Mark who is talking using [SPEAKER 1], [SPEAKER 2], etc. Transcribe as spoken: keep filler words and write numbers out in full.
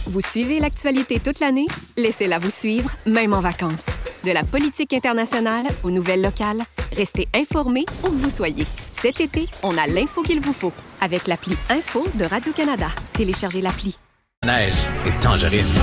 [SPEAKER 1] Vous suivez l'actualité toute l'année? Laissez-la vous suivre, même en vacances. De la politique internationale aux nouvelles locales, restez informés où que vous soyez. Cet été, on a l'info qu'il vous faut avec l'appli Info de Radio-Canada. Téléchargez l'appli.
[SPEAKER 2] Neige et tangerine.